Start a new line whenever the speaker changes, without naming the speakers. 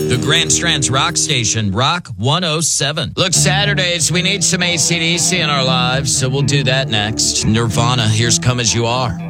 The Grand Strand's rock station, Rock 107. Look, Saturdays, we need some AC/DC in our lives, so we'll do that next. Nirvana, Here's Come As You Are.